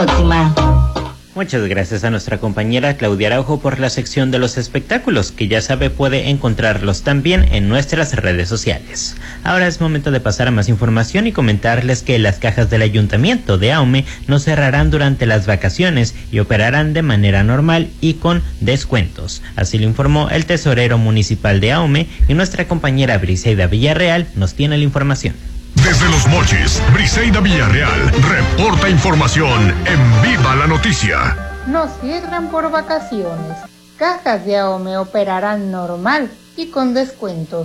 Próxima. Muchas gracias a nuestra compañera Claudia Araujo por la sección de los espectáculos, que ya sabe puede encontrarlos también en nuestras redes sociales. Ahora es momento de pasar a más información y comentarles que las cajas del Ayuntamiento de Ahome no cerrarán durante las vacaciones y operarán de manera normal y con descuentos. Así lo informó el tesorero municipal de Ahome, y nuestra compañera Briseida Villarreal nos tiene la información. Desde Los Mochis, Briseida Villarreal reporta información en Viva la Noticia. No cierran por vacaciones. Cajas de Ahome operarán normal y con descuentos.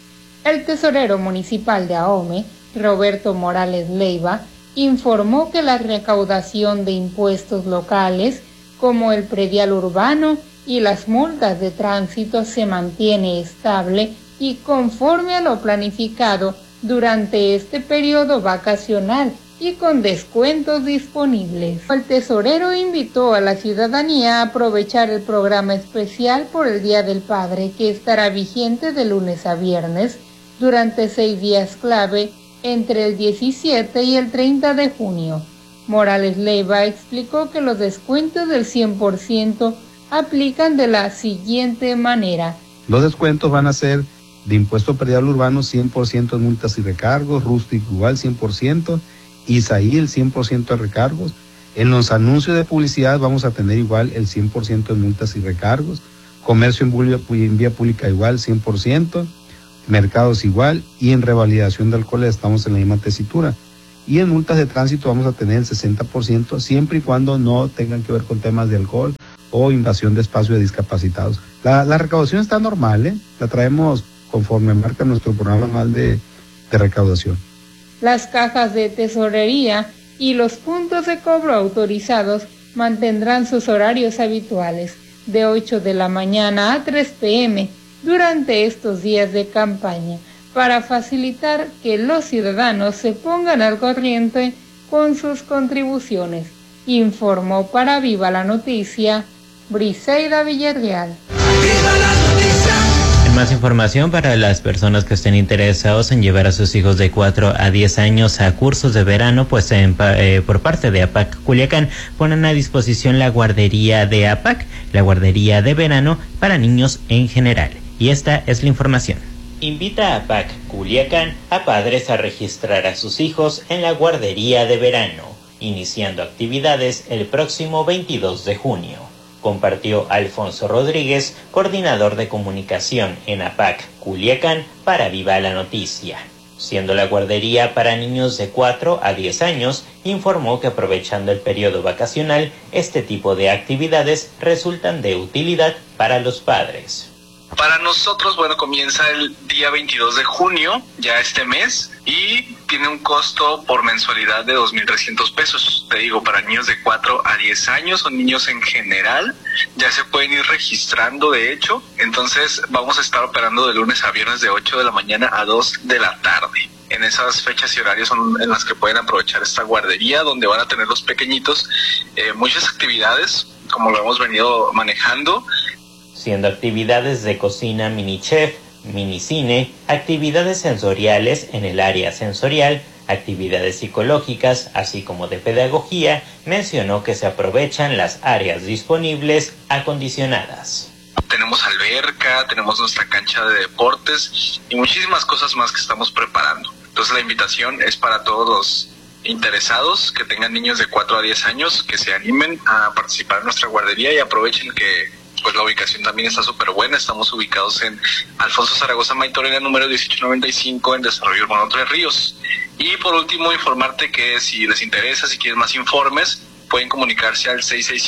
El tesorero municipal de Ahome, Roberto Morales Leiva, informó que la recaudación de impuestos locales, como el predial urbano y las multas de tránsito, se mantiene estable y conforme a lo planificado durante este periodo vacacional y con descuentos disponibles. El tesorero invitó a la ciudadanía a aprovechar el programa especial por el Día del Padre, que estará vigente de lunes a viernes durante 6 días clave entre el 17 y el 30 de junio. Morales Leiva explicó que los descuentos del 100% aplican de la siguiente manera. Los descuentos van a ser de impuesto predial urbano 100% en multas y recargos, rústico igual 100%, Isaí el 100% de recargos. En los anuncios de publicidad vamos a tener igual el 100% de multas y recargos, comercio en vía pública igual 100%, mercados igual, y en revalidación de alcohol estamos en la misma tesitura. Y en multas de tránsito vamos a tener el 60%, siempre y cuando no tengan que ver con temas de alcohol o invasión de espacio de discapacitados. La recaudación está normal, la traemos conforme marca nuestro programa anual de recaudación. Las cajas de tesorería y los puntos de cobro autorizados mantendrán sus horarios habituales, de 8 de la mañana a 3 p.m. durante estos días de campaña, para facilitar que los ciudadanos se pongan al corriente con sus contribuciones. Informó para Viva la Noticia, Briseida Villarreal. ¡Viva la Noticia! Más información para las personas que estén interesados en llevar a sus hijos de 4 a 10 años a cursos de verano, pues por parte de APAC Culiacán ponen a disposición la guardería de APAC, la guardería de verano para niños en general. Y esta es la información. Invita a APAC Culiacán a padres a registrar a sus hijos en la guardería de verano, iniciando actividades el próximo 22 de junio. Compartió Alfonso Rodríguez, coordinador de comunicación en APAC Culiacán, para Viva la Noticia. Siendo la guardería para niños de 4 a 10 años, informó que aprovechando el periodo vacacional, este tipo de actividades resultan de utilidad para los padres. Para nosotros, comienza el día 22 de junio, ya este mes, y tiene un costo por mensualidad de 2,300 pesos. Te digo, para niños de 4 a 10 años o niños en general, ya se pueden ir registrando, de hecho. Entonces, vamos a estar operando de lunes a viernes de 8 de la mañana a 2 de la tarde. En esas fechas y horarios son en las que pueden aprovechar esta guardería, donde van a tener los pequeñitos muchas actividades, como lo hemos venido manejando. Siendo actividades de cocina, mini chef, mini cine, actividades sensoriales en el área sensorial, actividades psicológicas, así como de pedagogía, mencionó que se aprovechan las áreas disponibles acondicionadas. Tenemos alberca, tenemos nuestra cancha de deportes y muchísimas cosas más que estamos preparando. Entonces la invitación es para todos los interesados que tengan niños de 4 a 10 años, que se animen a participar en nuestra guardería y aprovechen que la ubicación también está súper buena. Estamos ubicados en Alfonso Zaragoza Maitorena, número 1895, en Desarrollo Urbano Tres Ríos. Y por último, informarte que si les interesa, si quieren más informes, pueden comunicarse al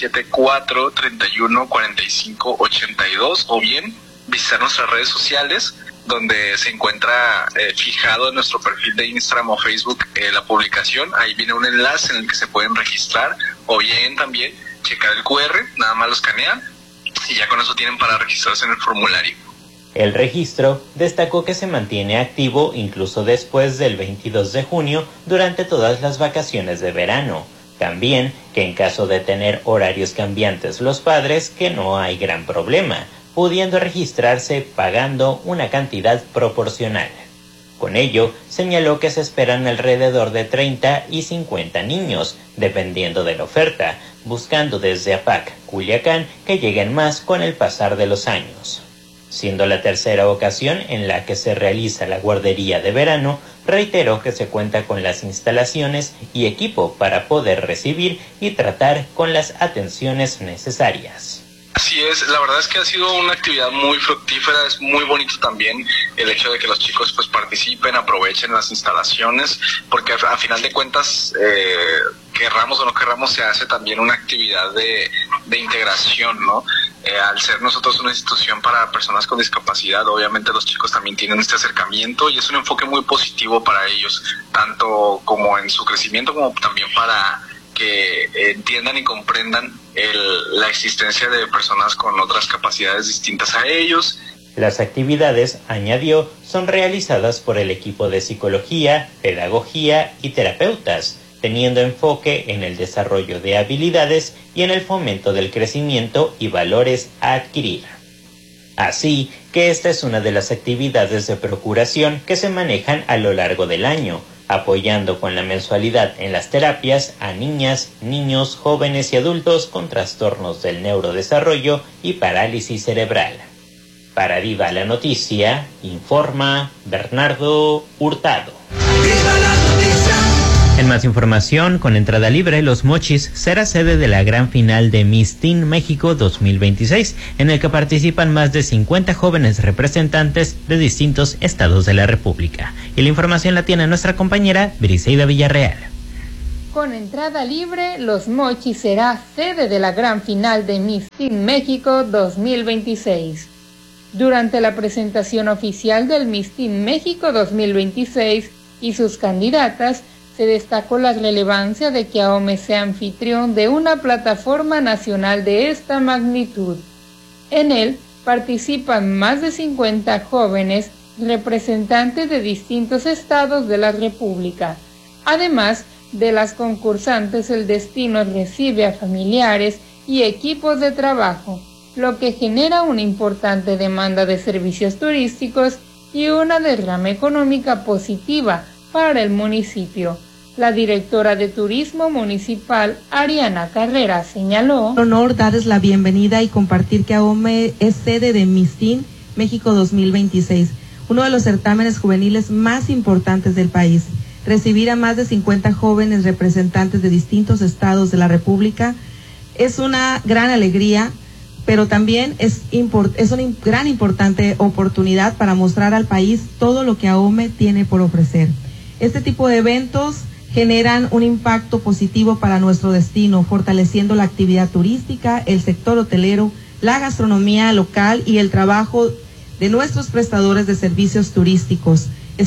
6674-314582 o bien visitar nuestras redes sociales, donde se encuentra fijado en nuestro perfil de Instagram o Facebook la publicación. Ahí viene un enlace en el que se pueden registrar, o bien también checar el QR, nada más lo escanean y ya con eso tienen para registrarse en el formulario. El registro destacó que se mantiene activo incluso después del 22 de junio durante todas las vacaciones de verano. También que en caso de tener horarios cambiantes los padres, que no hay gran problema, pudiendo registrarse pagando una cantidad proporcional. Con ello, señaló que se esperan alrededor de 30 y 50 niños, dependiendo de la oferta, buscando desde APAC Culiacán que lleguen más con el pasar de los años. Siendo la tercera ocasión en la que se realiza la guardería de verano, reiteró que se cuenta con las instalaciones y equipo para poder recibir y tratar con las atenciones necesarias. Así es, la verdad es que ha sido una actividad muy fructífera, es muy bonito también el hecho de que los chicos pues participen, aprovechen las instalaciones, porque a final de cuentas, querramos o no querramos, se hace también una actividad de integración, ¿no? Al ser nosotros una institución para personas con discapacidad, obviamente los chicos también tienen este acercamiento y es un enfoque muy positivo para ellos, tanto como en su crecimiento como también para que entiendan y comprendan la existencia de personas con otras capacidades distintas a ellos. Las actividades, añadió, son realizadas por el equipo de psicología, pedagogía y terapeutas, teniendo enfoque en el desarrollo de habilidades y en el fomento del crecimiento y valores a adquirir. Así que esta es una de las actividades de procuración que se manejan a lo largo del año, apoyando con la mensualidad en las terapias a niñas, niños, jóvenes y adultos con trastornos del neurodesarrollo y parálisis cerebral. Para Viva la Noticia, informa Bernardo Hurtado. ¡Viva la noticia! En más información, con entrada libre, Los Mochis será sede de la gran final de Miss Teen México 2026, en el que participan más de 50 jóvenes representantes de distintos estados de la República. Y la información la tiene nuestra compañera Briseida Villarreal. Con entrada libre, Los Mochis será sede de la gran final de Miss Teen México 2026. Durante la presentación oficial del Miss Teen México 2026 y sus candidatas, se destacó la relevancia de que AOME sea anfitrión de una plataforma nacional de esta magnitud. En él participan más de 50 jóvenes representantes de distintos estados de la República. Además de las concursantes, el destino recibe a familiares y equipos de trabajo, lo que genera una importante demanda de servicios turísticos y una derrama económica positiva para el municipio. La directora de Turismo Municipal, Ariana Carrera, señaló: honor darles la bienvenida y compartir que AOME es sede de Miss Teen México 2026, uno de los certámenes juveniles más importantes del país. Recibir a más de 50 jóvenes representantes de distintos estados de la República es una gran alegría, pero también es una gran importante oportunidad para mostrar al país todo lo que AOME tiene por ofrecer. Este tipo de eventos generan un impacto positivo para nuestro destino, fortaleciendo la actividad turística, el sector hotelero, la gastronomía local y el trabajo de nuestros prestadores de servicios turísticos.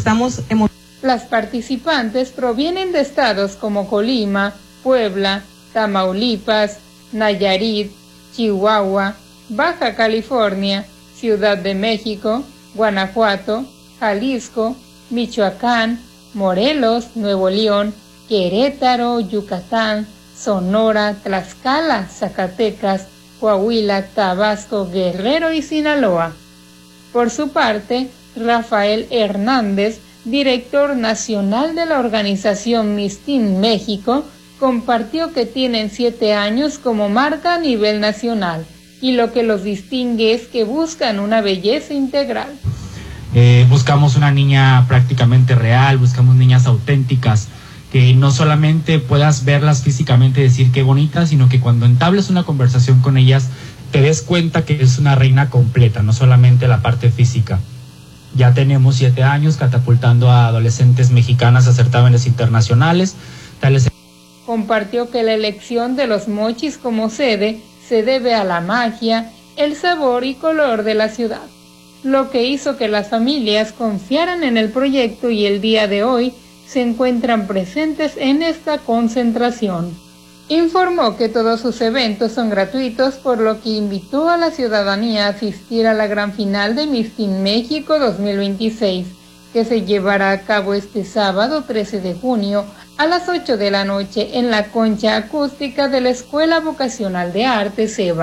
Las participantes provienen de estados como Colima, Puebla, Tamaulipas, Nayarit, Chihuahua, Baja California, Ciudad de México, Guanajuato, Jalisco, Michoacán, Morelos, Nuevo León, Querétaro, Yucatán, Sonora, Tlaxcala, Zacatecas, Coahuila, Tabasco, Guerrero y Sinaloa. Por su parte, Rafael Hernández, director nacional de la organización Miss Teen México, compartió que tienen 7 años como marca a nivel nacional y lo que los distingue es que buscan una belleza integral. Buscamos una niña prácticamente real, buscamos niñas auténticas, que no solamente puedas verlas físicamente y decir qué bonitas, sino que cuando entables una conversación con ellas te des cuenta que es una reina completa, no solamente la parte física. Ya tenemos 7 años catapultando a adolescentes mexicanas a certámenes internacionales. Compartió que la elección de Los Mochis como sede se debe a la magia, el sabor y color de la ciudad, lo que hizo que las familias confiaran en el proyecto y el día de hoy se encuentran presentes en esta concentración. Informó que todos sus eventos son gratuitos, por lo que invitó a la ciudadanía a asistir a la gran final de Miss Teen México 2026, que se llevará a cabo este sábado 13 de junio a las 8 de la noche en la concha acústica de la Escuela Vocacional de Arte SEBA.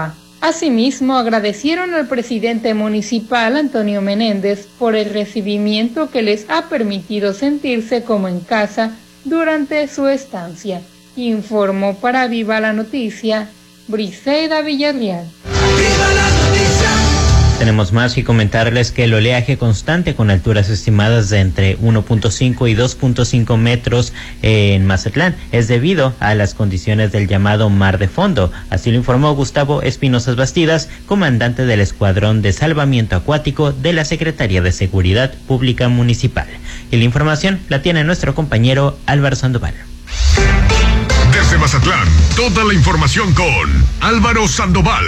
Asimismo, agradecieron al presidente municipal, Antonio Menéndez, por el recibimiento que les ha permitido sentirse como en casa durante su estancia. Informó para Viva la Noticia, Briseida Villarreal. ¡Viva la noticia! Tenemos más que comentarles que el oleaje constante con alturas estimadas de entre 1.5 y 2.5 metros en Mazatlán es debido a las condiciones del llamado mar de fondo. Así lo informó Gustavo Espinosa Bastidas, comandante del Escuadrón de Salvamiento Acuático de la Secretaría de Seguridad Pública Municipal. Y la información la tiene nuestro compañero Álvaro Sandoval. Desde Mazatlán, toda la información con Álvaro Sandoval.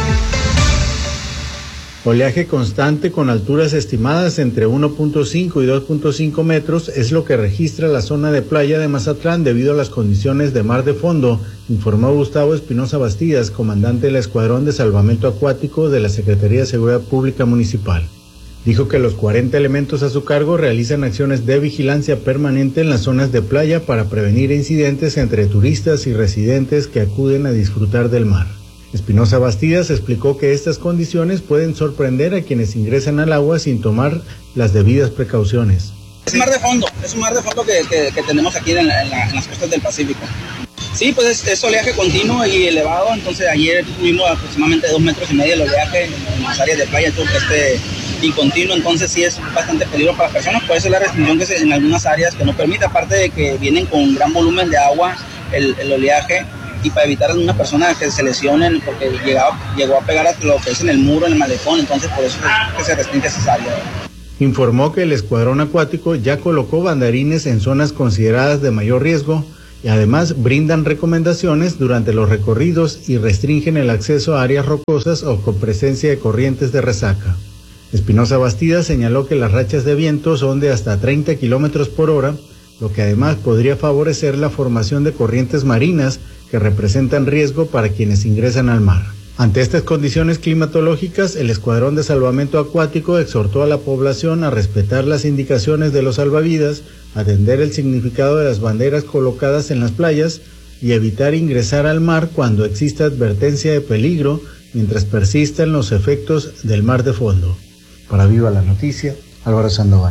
Oleaje constante con alturas estimadas entre 1.5 y 2.5 metros es lo que registra la zona de playa de Mazatlán debido a las condiciones de mar de fondo, informó Gustavo Espinosa Bastidas, comandante del Escuadrón de Salvamento Acuático de la Secretaría de Seguridad Pública Municipal. Dijo que los 40 elementos a su cargo realizan acciones de vigilancia permanente en las zonas de playa para prevenir incidentes entre turistas y residentes que acuden a disfrutar del mar. Espinosa Bastidas explicó que estas condiciones pueden sorprender a quienes ingresan al agua sin tomar las debidas precauciones. Es un mar de fondo que tenemos aquí en las costas del Pacífico. Sí, pues es oleaje continuo y elevado, entonces ayer tuvimos aproximadamente 2,5 metros de oleaje en las áreas de playa, y continuo, entonces sí es bastante peligro para las personas, por eso la restricción que en algunas áreas que no permite, aparte de que vienen con gran volumen de agua el oleaje, y para evitar a una persona que se lesionen porque llegó a pegar a lo que es en el muro, en el malecón, entonces por eso es que se restringe esa área. Informó que el Escuadrón Acuático ya colocó banderines en zonas consideradas de mayor riesgo y además brindan recomendaciones durante los recorridos y restringen el acceso a áreas rocosas o con presencia de corrientes de resaca. Espinosa Bastidas señaló que las rachas de viento son de hasta 30 kilómetros por hora, lo que además podría favorecer la formación de corrientes marinas que representan riesgo para quienes ingresan al mar. Ante estas condiciones climatológicas, el Escuadrón de Salvamento Acuático exhortó a la población a respetar las indicaciones de los salvavidas, atender el significado de las banderas colocadas en las playas y evitar ingresar al mar cuando exista advertencia de peligro mientras persistan los efectos del mar de fondo. Para Viva la Noticia, Álvaro Sandoval.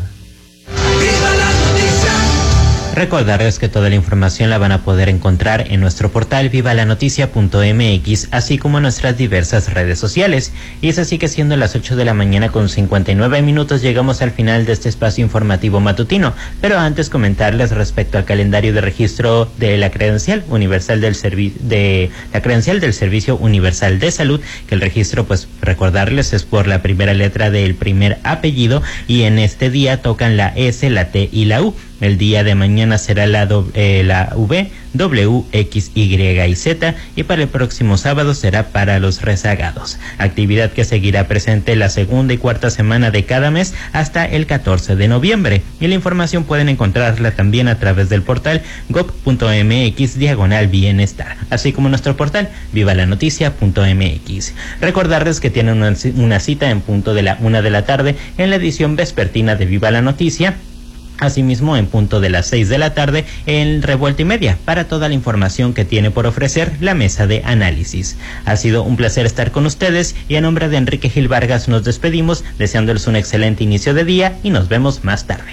Recordarles que toda la información la van a poder encontrar en nuestro portal vivalanoticia.mx, así como en nuestras diversas redes sociales. Y es así que siendo las 8 de la mañana con 59 minutos llegamos al final de este espacio informativo matutino. Pero antes comentarles respecto al calendario de registro de la credencial universal del Servicio Universal de Salud, que el registro, pues recordarles, es por la primera letra del primer apellido y en este día tocan la S, la T y la U. El día de mañana será la V, W, X, Y y Z, y para el próximo sábado será para los rezagados. Actividad que seguirá presente la segunda y cuarta semana de cada mes hasta el 14 de noviembre. Y la información pueden encontrarla también a través del portal gov.mx/bienestar, así como nuestro portal vivalanoticia.mx. Recordarles que tienen una cita en punto de la 1 de la tarde en la edición vespertina de Viva la Noticia. Asimismo, en punto de las 6 de la tarde, en Revuelta y Media, para toda la información que tiene por ofrecer la mesa de análisis. Ha sido un placer estar con ustedes y a nombre de Enrique Gil Vargas nos despedimos, deseándoles un excelente inicio de día y nos vemos más tarde.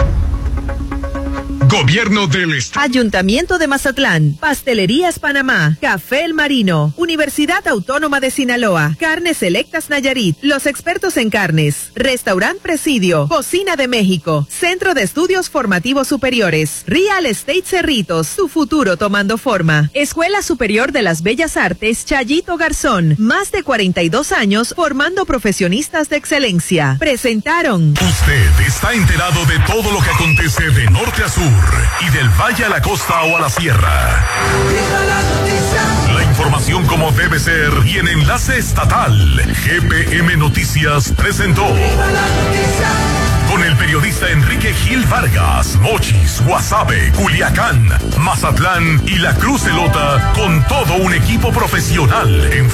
Gobierno del Estado. Ayuntamiento de Mazatlán, Pastelerías Panamá, Café El Marino, Universidad Autónoma de Sinaloa, Carnes Selectas Nayarit, los expertos en carnes, Restaurant Presidio, Cocina de México, Centro de Estudios Formativos Superiores, Real Estate Cerritos, tu futuro tomando forma, Escuela Superior de las Bellas Artes Chayito Garzón, más de 42 años formando profesionistas de excelencia. Presentaron. Usted está enterado de todo lo que acontece de norte a sur y del valle a la costa o a la sierra. La información como debe ser y en enlace estatal. GPM Noticias presentó. Con el periodista Enrique Gil Vargas, Mochis, Guasave, Culiacán, Mazatlán y La Cruz Elota, con todo un equipo profesional en